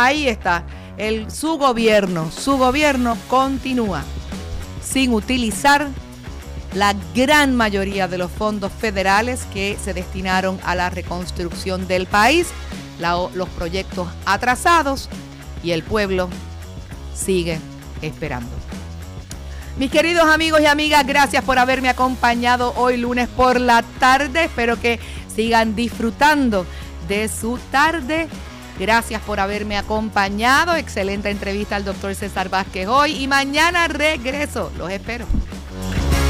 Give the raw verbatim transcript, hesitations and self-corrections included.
ahí está. El, su gobierno, su gobierno continúa sin utilizar la gran mayoría de los fondos federales que se destinaron a la reconstrucción del país, la, los proyectos atrasados, y el pueblo sigue esperando. Mis queridos amigos y amigas, gracias por haberme acompañado hoy lunes por la tarde. Espero que sigan disfrutando de su tarde. Gracias por haberme acompañado. Excelente entrevista al doctor César Vázquez hoy, y mañana regreso. Los espero.